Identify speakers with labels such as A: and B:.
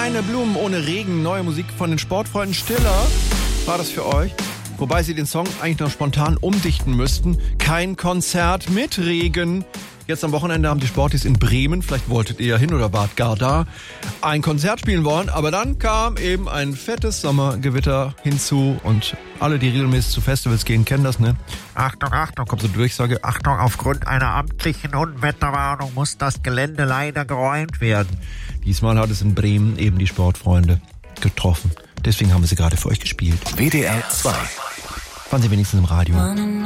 A: Keine Blumen ohne Regen. Neue Musik von den Sportfreunden Stiller. War das für euch? Wobei sie den Song eigentlich noch spontan umdichten müssten. Kein Konzert mit Regen. Jetzt am Wochenende haben die Sportis in Bremen, vielleicht wolltet ihr ja hin oder wart gar da, ein Konzert spielen wollen. Aber dann kam eben ein fettes Sommergewitter hinzu und alle, die regelmäßig zu Festivals gehen, kennen das, ne? Achtung, Achtung, kommt so eine Durchsage. Achtung, aufgrund einer amtlichen Unwetterwarnung muss das Gelände leider geräumt werden. Diesmal hat es in Bremen eben die Sportfreunde getroffen. Deswegen haben wir sie gerade für euch gespielt.
B: WDR 2.
A: Waren sie wenigstens im Radio?